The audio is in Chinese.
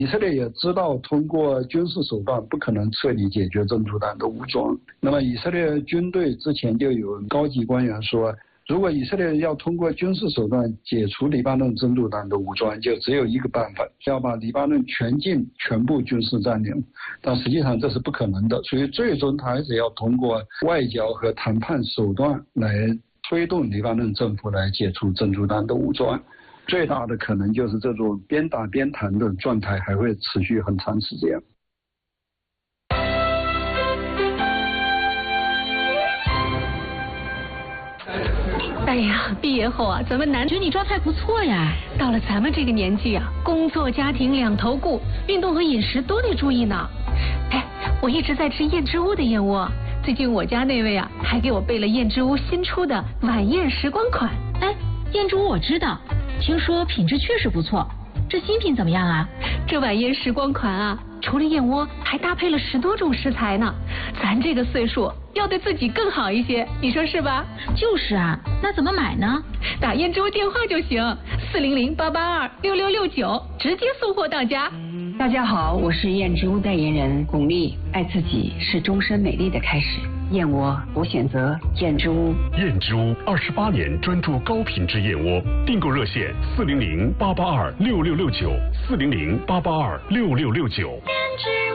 以色列也知道通过军事手段不可能彻底解决真主党的武装。那么以色列军队之前就有高级官员说，如果以色列要通过军事手段解除黎巴嫩真主党的武装，就只有一个办法，要把黎巴嫩全部军事占领。但实际上这是不可能的，所以最终他还是要通过外交和谈判手段来推动黎巴嫩政府来解除真主党的武装。最大的可能就是这种边打边谈的状态还会持续很长时间。 哎呀，毕业后啊，咱们男， 觉得你状态不错呀。 到了咱们这个年纪啊，工作家庭两头顾，运动和饮食都得注意呢。哎，我一直在吃燕之屋的燕窝，最近我家那位啊，还给我备了燕之屋新出的晚宴时光款。 哎，燕之屋我知道。听说品质确实不错，这新品怎么样啊？ 这晚宴时光款啊，除了燕窝，还搭配了10多种食材呢。咱这个岁数要对自己更好一些，你说是吧？ 就是啊，那怎么买呢？ 打燕之屋电话就行，400-882-6669，直接送货到家。 大家好，我是燕之屋代言人巩俐，爱自己是终身美丽的开始。燕窝，我选择燕之屋。 燕之屋28年专注高品质燕窝，订购热线400-882-6669，400-882-6669。